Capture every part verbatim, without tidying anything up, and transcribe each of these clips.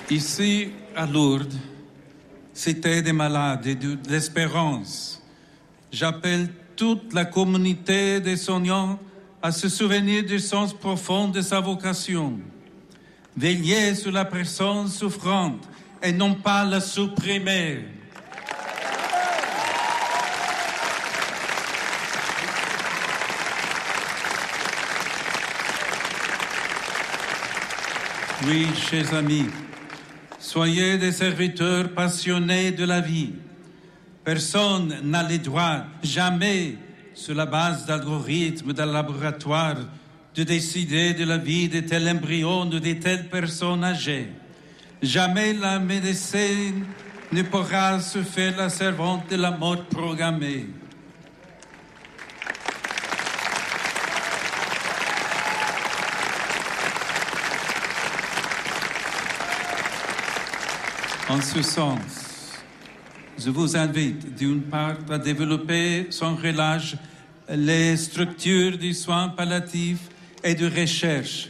Ici, à Lourdes, cité des malades et de l'espérance, j'appelle toute la communauté des soignants à se souvenir du sens profond de sa vocation. Veiller sur la personne souffrante et non pas la supprimer. Oui, chers amis, soyez des serviteurs passionnés de la vie. Personne n'a le droit, jamais, sur la base d'algorithmes de laboratoire, de décider de la vie de tel embryon ou de telle personne âgée. Jamais la médecine ne pourra se faire la servante de la mort programmée. En ce sens, je vous invite d'une part à développer sans relâche les structures du soin palliatif et de recherche.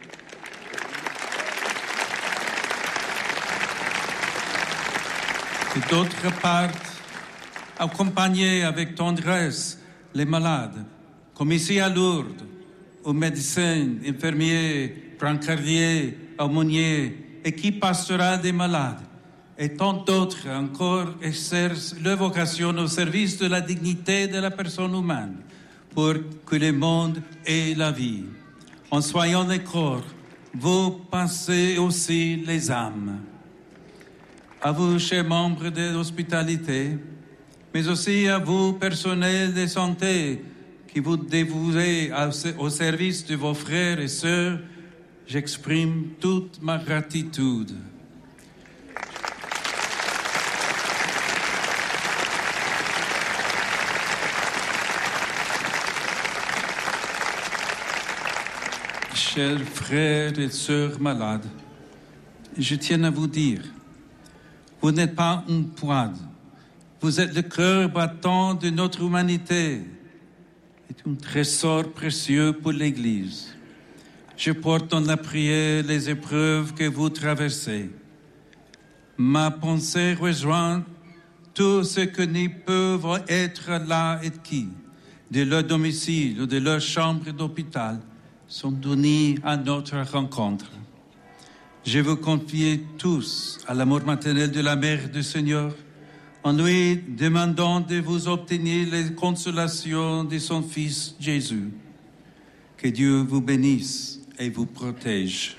Et d'autre part, accompagner avec tendresse les malades, comme ici à Lourdes, aux médecins, infirmiers, brancardiers, aumôniers, équipe pastorale des malades, et tant d'autres encore exercent leur vocation au service de la dignité de la personne humaine pour que le monde ait la vie. En soignant les corps, vous pensez aussi les âmes. À vous, chers membres de l'hospitalité, mais aussi à vous, personnel de santé, qui vous dévouez au service de vos frères et sœurs, j'exprime toute ma gratitude. Chers frères et sœurs malades, je tiens à vous dire, vous n'êtes pas une poids, vous êtes le cœur battant de notre humanité et un trésor précieux pour l'Église. Je porte dans la prière les épreuves que vous traversez. Ma pensée rejoint tous ceux qui ne peuvent être là et qui, de leur domicile ou de leur chambre d'hôpital, sont donnés à notre rencontre. Je vous confie tous à l'amour maternel de la Mère du Seigneur, en lui demandant de vous obtenir les consolations de son Fils Jésus. Que Dieu vous bénisse et vous protège.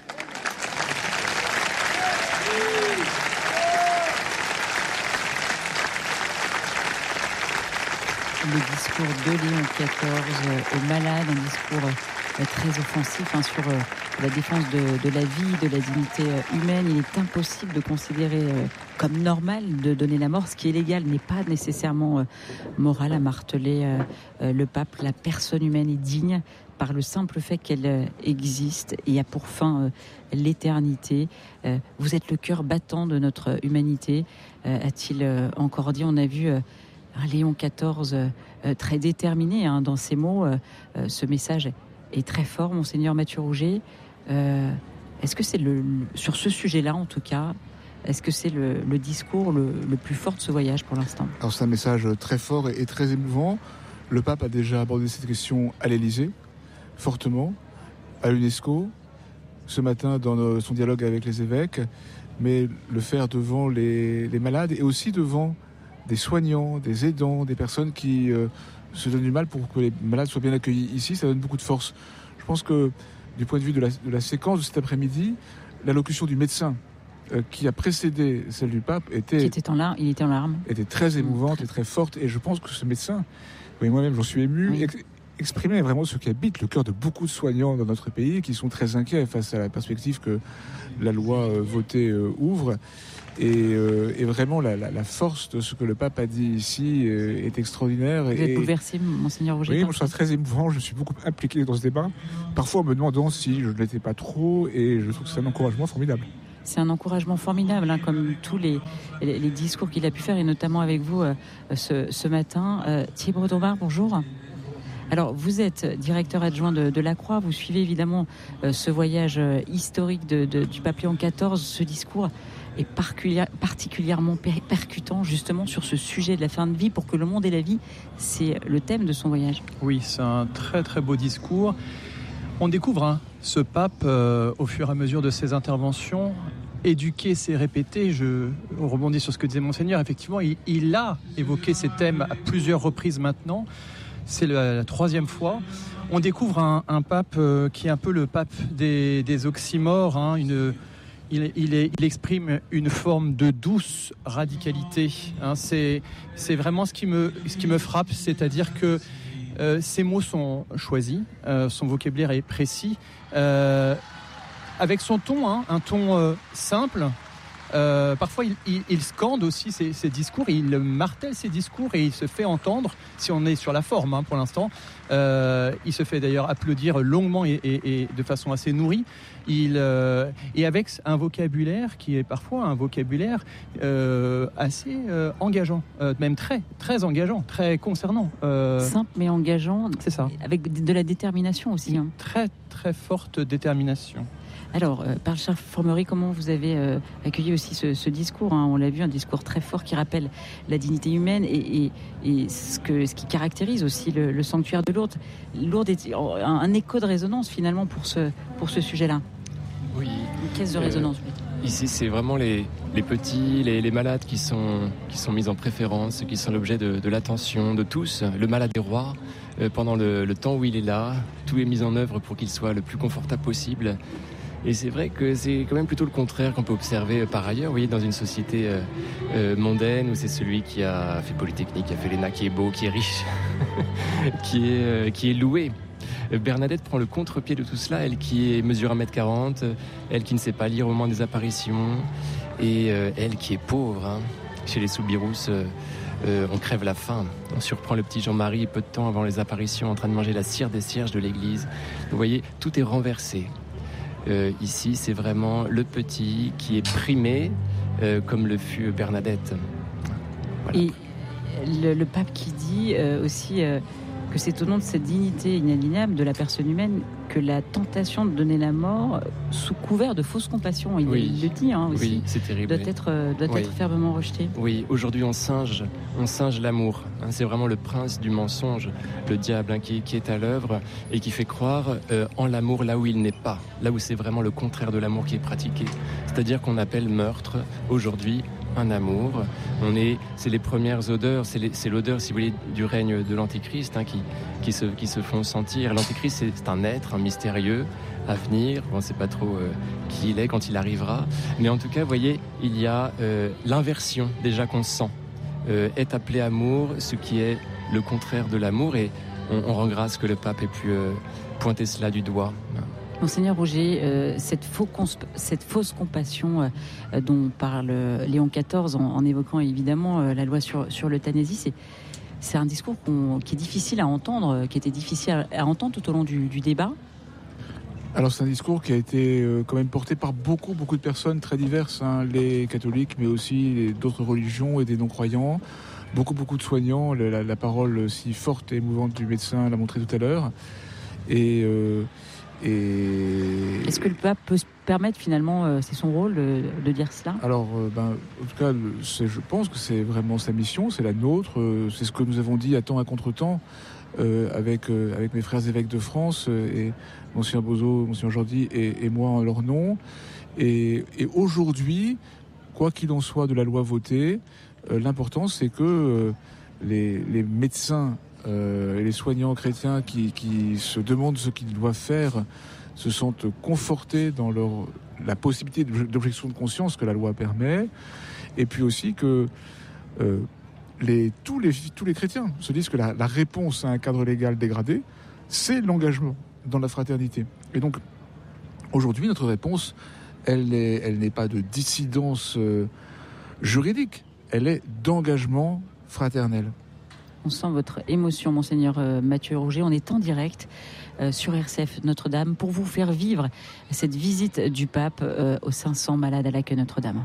Le discours de Léon quatorze aux malades, un discours très offensif hein, sur euh, la défense de, de la vie, de la dignité euh, humaine. Il est impossible de considérer euh, comme normal de donner la mort. Ce qui est légal n'est pas nécessairement euh, moral, a martelé euh, euh, le pape. La personne humaine est digne par le simple fait qu'elle euh, existe et a pour fin euh, l'éternité. Euh, vous êtes le cœur battant de notre humanité, euh, a-t-il euh, encore dit. On a vu euh, Léon quatorze euh, très déterminé hein, dans ses mots. Euh, euh, ce message est très fort, Monseigneur Mathieu Rouget. Euh, est-ce que c'est le, sur ce sujet-là, en tout cas, est-ce que c'est le, le discours le, le plus fort de ce voyage pour l'instant ? Alors c'est un message très fort et, et très émouvant. Le pape a déjà abordé cette question à l'Élysée, fortement, à l'UNESCO, ce matin dans son dialogue avec les évêques, mais le faire devant les, les malades et aussi devant des soignants, des aidants, des personnes qui euh, se donnent du mal pour que les malades soient bien accueillis ici, ça donne beaucoup de force. Je pense que du point de vue de la, de la séquence de cet après-midi, l'allocution du médecin euh, qui a précédé celle du pape était, qui était en larmes, il était en larmes. était très émouvante mmh. et très forte. Et je pense que ce médecin, oui, moi-même j'en suis ému, oui. ex- exprimait vraiment ce qui habite le cœur de beaucoup de soignants dans notre pays qui sont très inquiets face à la perspective que la loi euh, votée euh, ouvre. Et, euh, et vraiment, la, la, la force de ce que le pape a dit ici euh, est extraordinaire. Vous êtes bouleversé, Monseigneur Rouget ? Oui, moi, je suis très émouvant. Je suis beaucoup impliqué dans ce débat. Parfois, en me demandant si je ne l'étais pas trop. Et je trouve que c'est un encouragement formidable. C'est un encouragement formidable, hein, comme tous les, les, les discours qu'il a pu faire, et notamment avec vous euh, ce, ce matin. Euh, Thierry Breton-Barre, bonjour. Alors, vous êtes directeur adjoint de, de la Croix. Vous suivez évidemment euh, ce voyage euh, historique de, de, du pape Léon quatorze. Ce discours est particulièrement per- percutant justement sur ce sujet de la fin de vie. Pour que le monde ait la vie, c'est le thème de son voyage. Oui, c'est un très très beau discours. On découvre hein, ce pape euh, au fur et à mesure de ses interventions. Éduquer, c'est répéter. Je rebondis sur ce que disait Monseigneur. Effectivement, il, il a évoqué ces thèmes à plusieurs reprises maintenant. C'est la, la troisième fois. On découvre un, un pape euh, qui est un peu le pape des, des oxymores. Hein, une, il, il, est, il exprime une forme de douce radicalité. Hein, c'est, c'est vraiment ce qui me, ce qui me frappe, c'est-à-dire que euh, ces mots sont choisis, euh, son vocabulaire est précis, euh, avec son ton, hein, un ton euh, simple. Euh, parfois, il, il, il scande aussi ses, ses discours, il martèle ses discours et il se fait entendre, si on est sur la forme hein, pour l'instant. Euh, il se fait d'ailleurs applaudir longuement et, et, et de façon assez nourrie. Il, euh, et avec un vocabulaire qui est parfois un vocabulaire euh, assez euh, engageant, euh, même très, très engageant, très concernant. Euh, Simple mais engageant, c'est ça. Avec de la détermination aussi. Hein. Très, très forte détermination. Alors, euh, par Charles Formery, comment vous avez euh, accueilli aussi ce, ce discours hein, on l'a vu, un discours très fort qui rappelle la dignité humaine et, et, et ce, que, ce qui caractérise aussi le, le sanctuaire de Lourdes. Lourdes est un, un écho de résonance finalement pour ce, pour ce sujet-là. Oui. Une caisse de euh, résonance. Oui. Ici, c'est vraiment les, les petits, les, les malades qui sont, qui sont mis en préférence, qui sont l'objet de, de l'attention de tous. Le malade est roi. Euh, pendant le, le temps où il est là, tout est mis en œuvre pour qu'il soit le plus confortable possible. Et c'est vrai que c'est quand même plutôt le contraire qu'on peut observer par ailleurs. Vous voyez, dans une société euh, euh, mondaine où c'est celui qui a fait Polytechnique, qui a fait l'E N A, qui est beau, qui est riche, qui, est, euh, qui est loué. Bernadette prend le contre-pied de tout cela, elle qui mesure un mètre quarante, elle qui ne sait pas lire au moment des apparitions, et euh, elle qui est pauvre. Hein. Chez les Soubirous, euh, euh, on crève la faim. On surprend le petit Jean-Marie peu de temps avant les apparitions en train de manger la cire des cierges de l'église. Vous voyez, tout est renversé. Euh, ici, c'est vraiment le petit qui est primé, euh, comme le fut Bernadette. Voilà. Et le, le pape qui dit euh, aussi euh, que c'est au nom de cette dignité inaliénable de la personne humaine que la tentation de donner la mort sous couvert de fausse compassion, il, oui. il le dit hein, aussi, oui, c'est terrible, doit, oui. être, doit oui. être fermement rejeté. Oui, aujourd'hui on singe, on singe l'amour. Hein, c'est vraiment le prince du mensonge, le diable hein, qui, qui est à l'œuvre et qui fait croire euh, en l'amour là où il n'est pas, là où c'est vraiment le contraire de l'amour qui est pratiqué. C'est-à-dire qu'on appelle meurtre aujourd'hui un amour. On est, c'est les premières odeurs, c'est, les, c'est l'odeur, si vous voulez, du règne de l'Antéchrist hein, qui, qui, se, qui se font sentir. L'Antéchrist, c'est, c'est un être, un mystérieux à venir. On ne sait pas trop euh, qui il est quand il arrivera. Mais en tout cas, vous voyez, il y a euh, l'inversion déjà qu'on sent. Euh, est appelé amour, ce qui est le contraire de l'amour. Et on, on rend grâce que le pape ait pu euh, pointer cela du doigt. Monseigneur Rouget, euh, cette, faux consp- cette fausse compassion euh, dont parle Léon quatorze en, en évoquant évidemment euh, la loi sur, sur l'euthanasie, c'est, c'est un discours qu'on, qui est difficile à entendre, qui était difficile à, à entendre tout au long du, du débat. Alors c'est un discours qui a été euh, quand même porté par beaucoup, beaucoup de personnes très diverses, hein, les catholiques, mais aussi les, d'autres religions et des non-croyants, beaucoup, beaucoup de soignants, la, la, la parole si forte et émouvante du médecin l'a montré tout à l'heure. Et... Euh, Et... Est-ce que le pape peut se permettre finalement, euh, c'est son rôle de, de dire cela ? Alors, euh, ben, en tout cas, le, c'est, je pense que c'est vraiment sa mission, c'est la nôtre, euh, c'est ce que nous avons dit à temps à contre-temps euh, avec, euh, avec mes frères évêques de France euh, et Monseigneur Bozo, Monseigneur Jordi et, et moi en leur nom. Et, et aujourd'hui, quoi qu'il en soit de la loi votée, euh, l'important c'est que euh, les, les médecins Euh, et les soignants chrétiens qui, qui se demandent ce qu'ils doivent faire se sentent confortés dans leur, la possibilité d'objection de conscience que la loi permet, et puis aussi que euh, les, tous, les, tous les chrétiens se disent que la, la réponse à un cadre légal dégradé, c'est l'engagement dans la fraternité. Et donc, aujourd'hui, notre réponse, elle, est, elle n'est pas de dissidence euh, juridique, elle est d'engagement fraternel. On sent votre émotion, Monseigneur euh, Mathieu Rouget. On est en direct euh, sur R C F Notre-Dame pour vous faire vivre cette visite du pape euh, aux cinq cents malades à l'accueil Notre-Dame.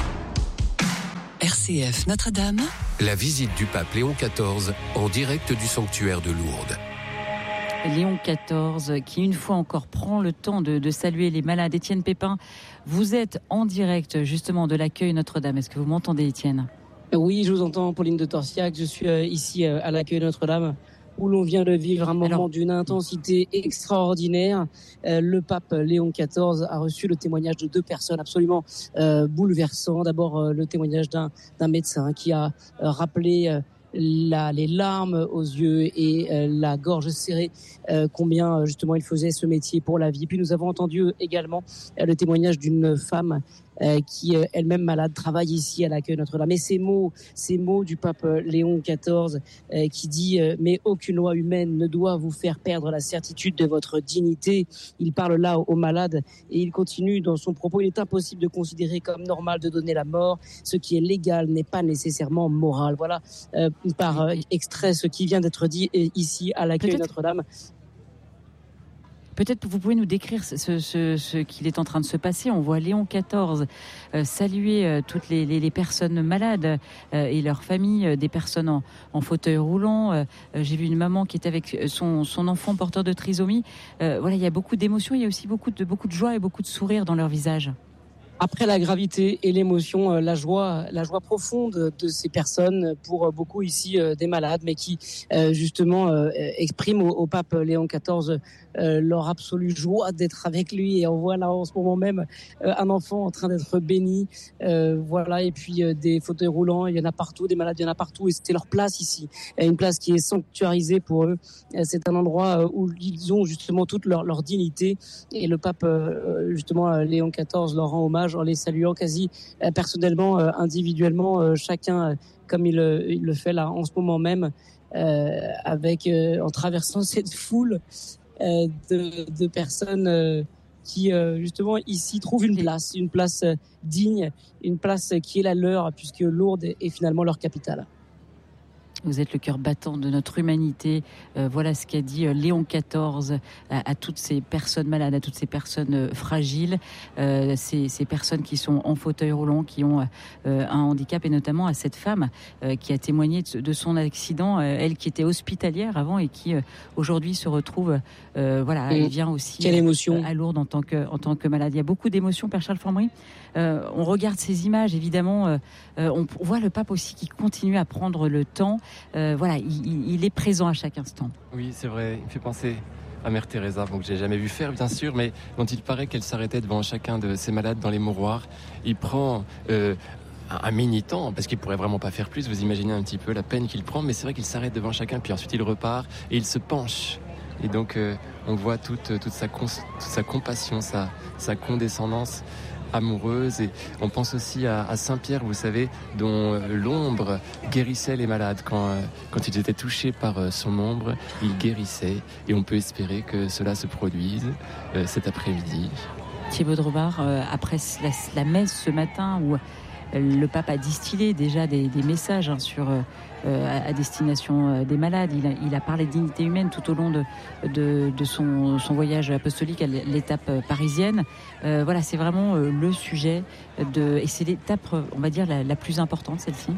R C F Notre-Dame. La visite du pape Léon quatorze en direct du sanctuaire de Lourdes. Léon quatorze, qui une fois encore prend le temps de, de saluer les malades. Étienne Pépin, vous êtes en direct justement de l'accueil Notre-Dame. Est-ce que vous m'entendez, Étienne ? Oui, je vous entends, Pauline de Torsiac. Je suis euh, ici euh, à l'accueil Notre-Dame, où l'on vient de vivre un moment Alors, d'une intensité extraordinaire. Euh, le pape Léon quatorze a reçu le témoignage de deux personnes absolument euh, bouleversantes. D'abord, euh, le témoignage d'un, d'un médecin qui a euh, rappelé euh, La, les larmes aux yeux et euh, la gorge serrée, euh, combien justement il faisait ce métier pour la vie. Puis nous avons entendu également euh, le témoignage d'une femme euh, qui euh, elle-même malade travaille ici à l'accueil Notre-Dame. Et ces mots, ces mots du pape Léon quatorze euh, qui dit euh, mais aucune loi humaine ne doit vous faire perdre la certitude de votre dignité. Il parle là aux malades et il continue dans son propos. Il est impossible de considérer comme normal de donner la mort. Ce qui est légal n'est pas nécessairement moral. Voilà euh, par euh, extrait ce qui vient d'être dit ici à l'accueil Peut-être... Notre-Dame. Peut-être vous pouvez nous décrire ce, ce, ce qu'il est en train de se passer. On voit Léon quatorze euh, saluer euh, toutes les, les, les personnes malades euh, et leurs familles, euh, des personnes en, en fauteuil roulant. Euh, j'ai vu une maman qui était avec son, son enfant porteur de trisomie. Euh, voilà, il y a beaucoup d'émotions, il y a aussi beaucoup de, beaucoup de joie et beaucoup de sourires dans leur visage. Après la gravité et l'émotion, la joie, la joie profonde de ces personnes, pour beaucoup ici des malades, mais qui justement expriment au, au pape Léon quatorze leur absolue joie d'être avec lui. Et on voit là en ce moment même un enfant en train d'être béni, voilà. Et puis des fauteuils roulants, il y en a partout, des malades, il y en a partout, et c'était leur place ici, une place qui est sanctuarisée pour eux. C'est un endroit où ils ont justement toute leur, leur dignité, et le pape justement Léon quatorze leur rend hommage en les saluant quasi euh, personnellement, euh, individuellement, euh, chacun euh, comme il, euh, il le fait là en ce moment même, euh, avec euh, en traversant cette foule euh, de, de personnes euh, qui euh, justement ici trouvent une place, une place euh, digne, une place qui est la leur, puisque Lourdes est, est finalement leur capitale. Vous êtes le cœur battant de notre humanité. Euh, voilà ce qu'a dit euh, Léon quatorze à, à toutes ces personnes malades, à toutes ces personnes euh, fragiles, euh, ces, ces personnes qui sont en fauteuil roulant, qui ont euh, un handicap, et notamment à cette femme euh, qui a témoigné de, de son accident, euh, elle qui était hospitalière avant et qui euh, aujourd'hui se retrouve, euh, voilà, elle vient aussi Quelle émotion. Euh, à Lourdes en tant que, en tant que malade. Il y a beaucoup d'émotions, Père Charles Fambry. Euh, on regarde ces images, évidemment, euh, on voit le pape aussi qui continue à prendre le temps. Euh, voilà, il, il est présent à chaque instant. Oui, c'est vrai, il me fait penser à Mère Teresa, donc j'ai jamais vu faire bien sûr, mais dont il paraît qu'elle s'arrêtait devant chacun de ses malades dans les mouroirs. Il prend euh, un mini-temps, parce qu'il pourrait vraiment pas faire plus, vous imaginez un petit peu la peine qu'il prend, mais c'est vrai qu'il s'arrête devant chacun, puis ensuite il repart et il se penche. Et donc euh, on voit toute, toute, sa, cons- toute sa compassion, sa, sa condescendance amoureuse. Et on pense aussi à, à Saint-Pierre, vous savez, dont l'ombre guérissait les malades. Quand, euh, quand ils étaient touchés par euh, son ombre, il guérissait. Et on peut espérer que cela se produise euh, cet après-midi. Thibaut Drobard, euh, après la, la messe ce matin où le pape a distillé déjà des, des messages hein, sur, euh, à, à destination euh, des malades. Il a, il a parlé de dignité humaine tout au long de, de, de son, son voyage apostolique à l'étape parisienne. Euh, voilà, c'est vraiment euh, le sujet de, et c'est l'étape, on va dire, la, la plus importante, celle-ci.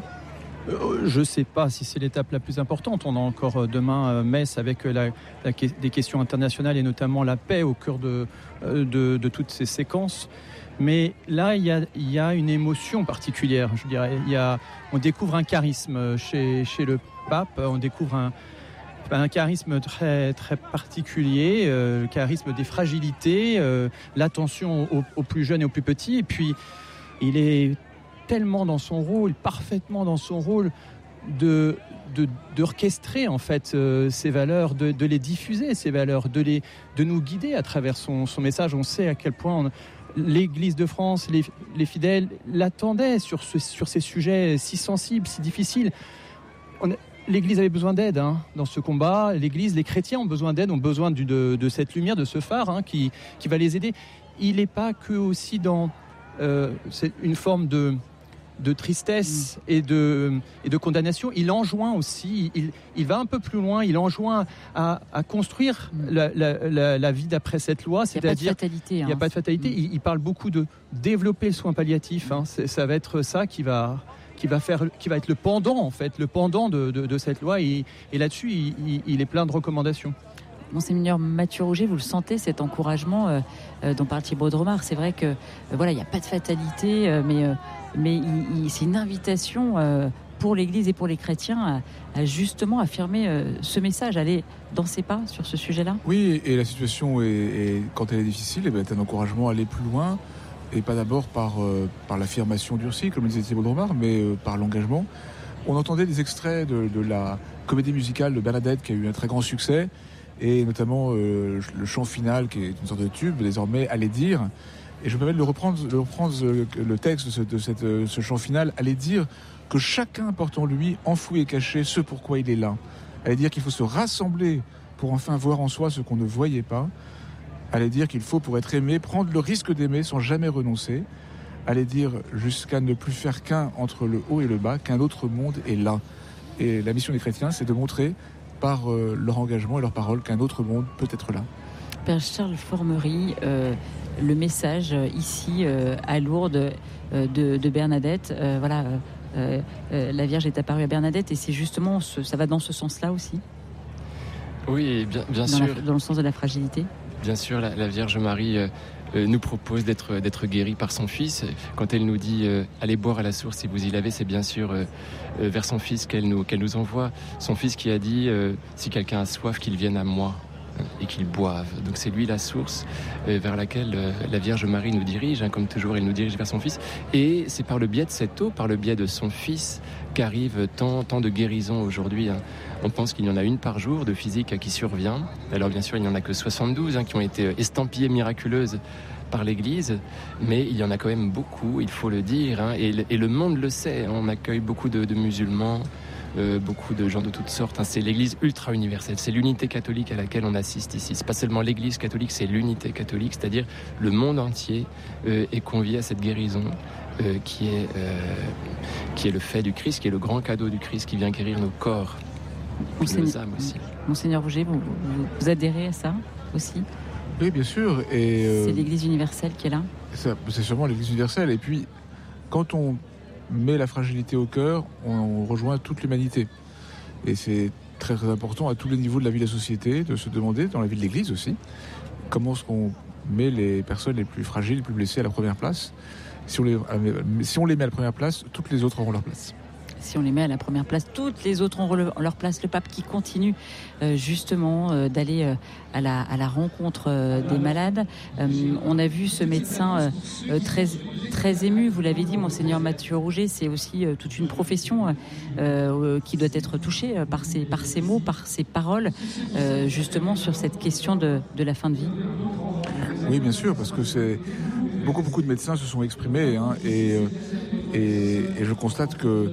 Je ne sais pas si c'est l'étape la plus importante. On a encore demain messe avec la, la, des questions internationales et notamment la paix au cœur de, de, de toutes ces séquences. Mais là, il y a, il y a une émotion particulière, je dirais. Il y a, on découvre un charisme chez, chez le pape, on découvre un, un charisme très, très particulier, euh, le charisme des fragilités, euh, l'attention aux, aux plus jeunes et aux plus petits. Et puis, il est tellement dans son rôle, parfaitement dans son rôle de, de, d'orchestrer en fait euh, ces valeurs, de, de les diffuser, ces valeurs, de, les, de nous guider à travers son, son message. On sait à quel point on, l'Église de France, les, les fidèles l'attendaient sur, ce, sur ces sujets si sensibles, si difficiles. On a, L'Église avait besoin d'aide hein, dans ce combat. L'Église, les chrétiens ont besoin d'aide, ont besoin du, de, de cette lumière, de ce phare hein, qui, qui va les aider. Il n'est pas que aussi dans euh, une forme de, de tristesse et de, et de condamnation. Il enjoint aussi, il, il va un peu plus loin, il enjoint à, à construire la, la, la, la vie d'après cette loi. C'est-à-dire, il n'y a, hein. a pas de fatalité. Il, il parle beaucoup de développer le soin palliatif. Hein. Ça va être ça qui va... Qui va, faire, qui va être le pendant, en fait, le pendant de, de, de cette loi. Et, et là-dessus, il, il est plein de recommandations. Monseigneur Mathieu Rouget, vous le sentez, cet encouragement euh, euh, dont parle Thibaut Dromard. C'est vrai que euh, voilà, il n'y a pas de fatalité, euh, mais, euh, mais il, il, c'est une invitation euh, pour l'Église et pour les chrétiens à, à justement affirmer euh, ce message, aller dans ses pas sur ce sujet-là. Oui, et la situation, est, est, quand elle est difficile, eh bien, c'est un encouragement à aller plus loin, et pas d'abord par, euh, par l'affirmation durcie, comme le disait Thibaut Dromard, mais euh, par l'engagement. On entendait des extraits de, de la comédie musicale de Bernadette, qui a eu un très grand succès, et notamment euh, le chant final, qui est une sorte de tube, désormais, Allez dire. Et je me permets de le reprendre, de reprendre le texte de, ce, de cette, ce chant final, Allez dire que chacun porte en lui, enfoui et caché, ce pourquoi il est là. Allez dire qu'il faut se rassembler pour enfin voir en soi ce qu'on ne voyait pas. Allez dire qu'il faut, pour être aimé, prendre le risque d'aimer sans jamais renoncer. Allez dire jusqu'à ne plus faire qu'un entre le haut et le bas, qu'un autre monde est là. Et la mission des chrétiens, c'est de montrer par euh, leur engagement et leurs paroles qu'un autre monde peut être là. Père Charles Formery, euh, le message euh, ici euh, à Lourdes euh, de, de Bernadette, euh, voilà, euh, euh, la Vierge est apparue à Bernadette, et c'est justement, ce, ça va dans ce sens-là aussi. Oui, bien, bien dans sûr. La, dans le sens de la fragilité. Bien sûr, la, la Vierge Marie euh, euh, nous propose d'être, d'être guérie par son Fils. Quand elle nous dit euh, « Allez boire à la source si vous y l'avez », c'est bien sûr euh, euh, vers son Fils qu'elle nous, qu'elle nous envoie. Son Fils qui a dit euh, « Si quelqu'un a soif, qu'il vienne à moi » et qu'il boive. Donc c'est lui la source euh, vers laquelle euh, la Vierge Marie nous dirige, hein, comme toujours elle nous dirige vers son Fils. Et c'est par le biais de cette eau, par le biais de son Fils, qu'arrive tant, tant de guérisons aujourd'hui. Hein. On pense qu'il y en a une par jour de physique qui survient. Alors bien sûr, il n'y en a que soixante-douze hein, qui ont été estampillées miraculeuses par l'Église, mais il y en a quand même beaucoup, il faut le dire, hein, et, et le monde le sait. On accueille beaucoup de, de musulmans, euh, beaucoup de gens de toutes sortes. Hein. C'est l'Église ultra-universelle, c'est l'unité catholique à laquelle on assiste ici. C'est pas seulement l'Église catholique, c'est l'unité catholique, c'est-à-dire le monde entier euh, est convié à cette guérison. Euh, qui est, euh, qui est le fait du Christ, qui est le grand cadeau du Christ qui vient guérir nos corps, et nos âmes aussi. Monseigneur Rouget, vous, vous, vous adhérez à ça aussi ? Oui, bien sûr. Et euh, c'est l'Église universelle qui est là ? ça, c'est sûrement l'Église universelle. Et puis, quand on met la fragilité au cœur, on, on rejoint toute l'humanité. Et c'est très, très important à tous les niveaux de la vie de la société de se demander, dans la vie de l'Église aussi, comment est-ce qu'on met les personnes les plus fragiles, les plus blessées à la première place. Si on, les, si on les met à la première place, toutes les autres auront leur place. Si on les met à la première place, toutes les autres auront leur place. Le pape qui continue euh, justement euh, d'aller euh, à, la, à la rencontre euh, des malades. Euh, on a vu ce médecin euh, très, très ému, vous l'avez dit, Monseigneur Mathieu Rouget, c'est aussi euh, toute une profession euh, qui doit être touchée euh, par, ses, par ses mots, par ses paroles, euh, justement sur cette question de, de la fin de vie. Oui, bien sûr, parce que c'est... Beaucoup, beaucoup de médecins se sont exprimés hein, et, et, et je constate que,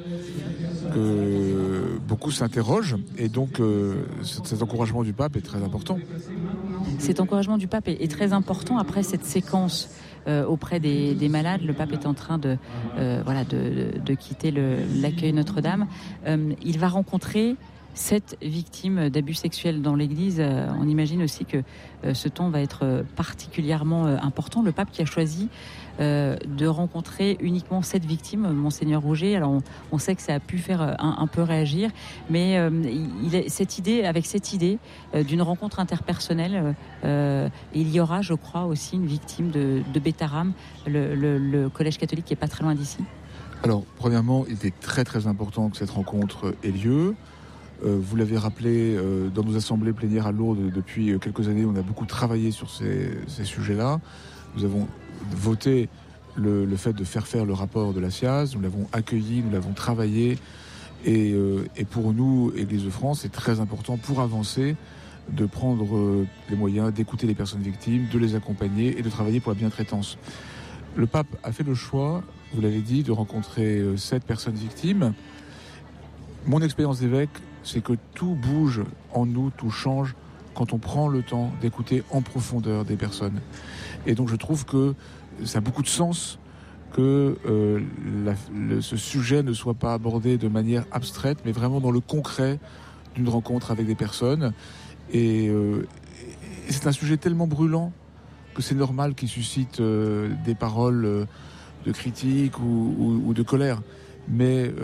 que beaucoup s'interrogent et donc euh, cet encouragement du pape est très important. Cet encouragement du pape est, est très important après cette séquence euh, auprès des, des malades. Le pape est en train de, euh, voilà, de, de quitter le, l'accueil Notre-Dame. Euh, il va rencontrer sept victimes d'abus sexuels dans l'Église. Euh, on imagine aussi que euh, ce temps va être particulièrement euh, important. Le pape qui a choisi euh, de rencontrer uniquement sept victimes, Monseigneur Rouget. Alors on, on sait que ça a pu faire un, un peu réagir, mais euh, il est, cette idée, avec cette idée euh, d'une rencontre interpersonnelle, euh, il y aura, je crois, aussi une victime de, de Bétharram, le, le, le collège catholique qui est pas très loin d'ici. Alors, premièrement, il était très très important que cette rencontre ait lieu. Euh, vous l'avez rappelé, euh, dans nos assemblées plénières à Lourdes, depuis quelques années, on a beaucoup travaillé sur ces, ces sujets-là. Nous avons voté le, le fait de faire faire le rapport de la S I A Z, nous l'avons accueilli, nous l'avons travaillé. Et, euh, et pour nous, Église de France, c'est très important pour avancer de prendre euh, les moyens d'écouter les personnes victimes, de les accompagner et de travailler pour la bientraitance. Le pape a fait le choix, vous l'avez dit, de rencontrer euh, sept personnes victimes. Mon expérience d'évêque, c'est que tout bouge en nous, tout change quand on prend le temps d'écouter en profondeur des personnes. Et donc je trouve que ça a beaucoup de sens que euh, la, le, ce sujet ne soit pas abordé de manière abstraite, mais vraiment dans le concret d'une rencontre avec des personnes. Et, euh, et c'est un sujet tellement brûlant que c'est normal qu'il suscite euh, des paroles euh, de critique ou, ou, ou de colère. Mais